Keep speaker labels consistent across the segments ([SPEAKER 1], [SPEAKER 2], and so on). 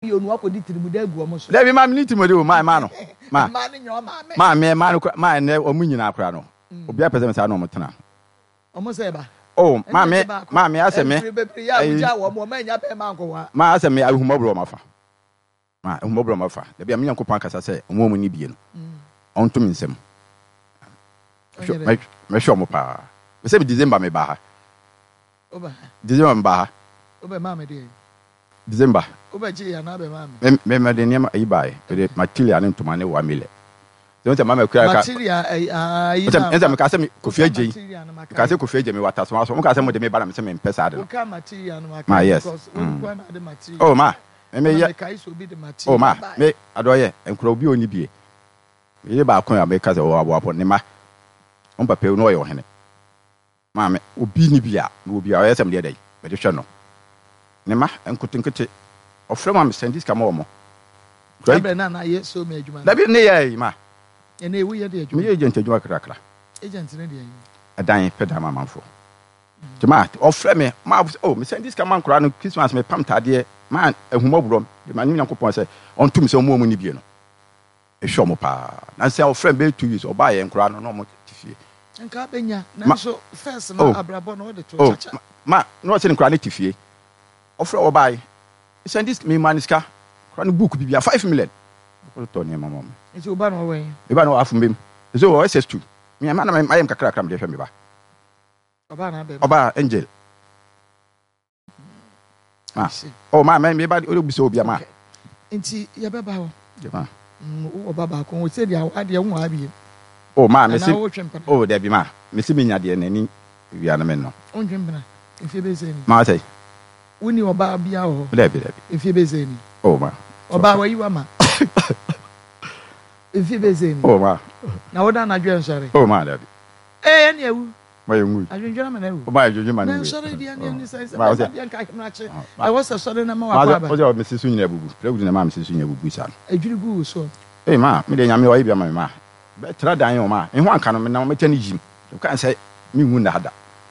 [SPEAKER 1] You know, what did you go almost?
[SPEAKER 2] Let me manage to do my man. Ma, my ne or Munina Crano. Obia President Anomatana.
[SPEAKER 1] Almost ever.
[SPEAKER 2] Oh, mammy, ask me. Ma, ask me, I will mobile maffa. Ma, mobile maffa. There be a million coupons, I say, a woman Nibian. On to Minsem. My show mopa. We say December me baha. December baha.
[SPEAKER 1] Over mamma dear.
[SPEAKER 2] December.
[SPEAKER 1] Over G and Abbe mamma.
[SPEAKER 2] Remember the name I buy, but it material into money 1 million. Don't a mamma crack. Material, I can't coffee J. Because I could feed me what I was from Casamon de Mebalam and Pesado. My yes. Oh, ma. May oh, ma. May Adoye and Crowby only be. You about Coya because of our upon Nema. On Papa no your henny. Mamma, Ubini Bia will be our assembly day, but you shall know. Nema and could think it. Of from send this come over.
[SPEAKER 1] Nana, yes, so made you.
[SPEAKER 2] Let me near ma.
[SPEAKER 1] And they we are the
[SPEAKER 2] agent to work crackler.
[SPEAKER 1] Agents in India.
[SPEAKER 2] A dying pedama man for. Tomat, or Freme, Mabs, oh, Miss Sandis come on, crown Christmas, may pump dear man, a humobrum, the man coupon say, on to me so more money, a shomopa, and sell friend bill to use or buy and crown no more.
[SPEAKER 1] And Carpenia, now so first, Abrabon order to.
[SPEAKER 2] Oh, ma, not in chronic tifie. Offer or buy. Send this me manisca, crown book be a 5 million. Tony, my mom.
[SPEAKER 1] It's your ban away.
[SPEAKER 2] You know, half from him. So I says to me, a man, I am Cacram de Femiba. Oba Angel. Oh, my man, maybe it will be so be a man.
[SPEAKER 1] Inti Yababa. Baba, we said, I won't be.
[SPEAKER 2] Oh, ma, Miss. Oh, there be ma. Miss Minia, dear, any Vianameno.
[SPEAKER 1] On Jimba, if you be saying,
[SPEAKER 2] Marty.
[SPEAKER 1] When you are Babia, if you be saying,
[SPEAKER 2] oh, ma.
[SPEAKER 1] Oba, where you are, ma. If you be saying,
[SPEAKER 2] oh, ma.
[SPEAKER 1] Now, what am I sorry?
[SPEAKER 2] Oh, my daddy.
[SPEAKER 1] Eh, and you.
[SPEAKER 2] My mood.
[SPEAKER 1] I don't know.
[SPEAKER 2] My judgment.
[SPEAKER 1] I was a sudden number
[SPEAKER 2] of Mrs. Sunabu, President Mamma Sunabu Busan.
[SPEAKER 1] A good so.
[SPEAKER 2] Eh, ma, me, I'm your ma. Better than your ma. And one can now make any gym. You can't say me wound had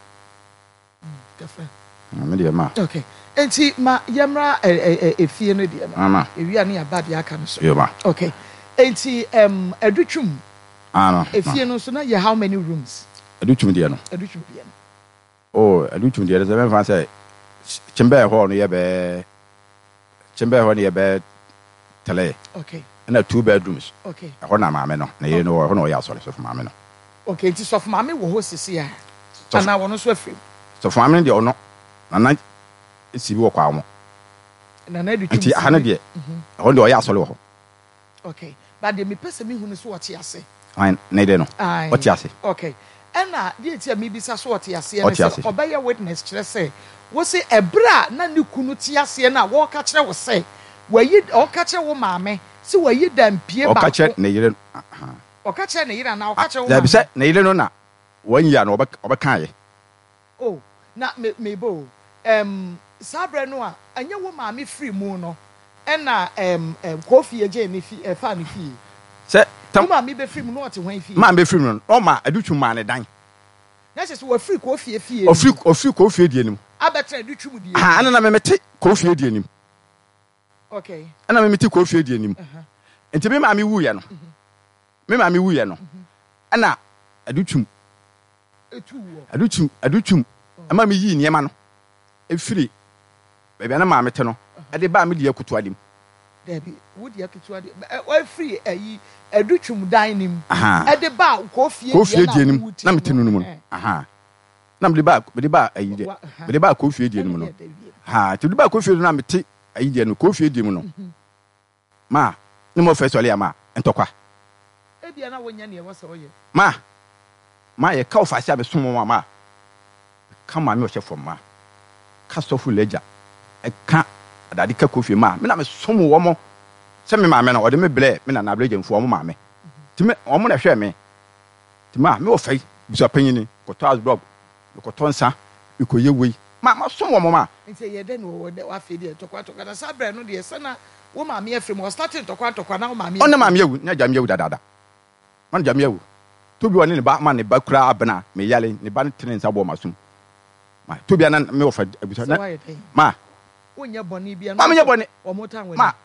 [SPEAKER 2] that.
[SPEAKER 1] Okay. And see, ma, Yamra, a fear,
[SPEAKER 2] Mamma,
[SPEAKER 1] if you are near bad, I can say, okay. And see, a duchum. If you know, so now you how many rooms?
[SPEAKER 2] A do to me,
[SPEAKER 1] a do to me.
[SPEAKER 2] Oh, I do to me, there's a man say, Chimber horn, ye bear, Chimber horn, ye bear, tele.
[SPEAKER 1] Okay.
[SPEAKER 2] And 2 bedrooms.
[SPEAKER 1] Okay.
[SPEAKER 2] I want my men, you know, I know, sorry, so for my men.
[SPEAKER 1] Okay, it is of mammy will host this year. And I want to swear free.
[SPEAKER 2] So for my or not, and I see walk out.
[SPEAKER 1] And I need
[SPEAKER 2] to 100 years. I want to solo.
[SPEAKER 1] Okay, but the me person who is what you say.
[SPEAKER 2] I need no. What you say.
[SPEAKER 1] Okay. And dear tell me this is what you say. Obey your witness, just say. Was it a bra? None you couldn't see and I walk catcher was say. Where you all catcher wo mammy, so where you then peer or catcher, neither. Or catcher, neither now catcher.
[SPEAKER 2] There be said, neither no. 1 year over Kai.
[SPEAKER 1] Oh, not me bo. Sabra noa, and your mammy free moon. And coffee again if a funny fee.
[SPEAKER 2] Say,
[SPEAKER 1] Toma me be free moon to when fee.
[SPEAKER 2] Man be free moon. Oh, ma, I do to man a dime.
[SPEAKER 1] That's just what free coffee fee.
[SPEAKER 2] Or free coffee denim.
[SPEAKER 1] I better do to you.
[SPEAKER 2] And I may take coffee denim.
[SPEAKER 1] Okay.
[SPEAKER 2] And I may take coffee denim. And to me, mammy woo, me mammy woo, and now I do to I do to a mammy ye near man. A free. Baby, and a mamma tunnel. At the bar, media could him.
[SPEAKER 1] Debbie, would you have free a duchum dining at the bar, coffee, denim, Namton. Aha. Number back, but the bar, but the bar coffee denim. Ha, to the bar coffee, number tea, a Indian coffee demono. Ma, no more first ma, and Toka. Ma, a cow I have a small mamma. Come on, your chef from ma. Cast off ledger. I can't. Daddy coffee ma. Me na me some woman. Send me my man or the me blare. Me na average for mamma. To me, I'm gonna share me. To ma, me ofay. Bis opinion. Cotas blob. The cotonsa. You could you we. Ma, some woman. And say, you then what I feel to quite a sabre no dear son. Woman, me from was starting to quite a now, mammy. On the mammy, no jam you dada. One jam you. To be one in the Batman, the Bakra Abana, me yelling, the banner trains are warm as soon. Ma, to be an me offered. Ma. When you're bonny, be a mammy bonnet or more time with ma.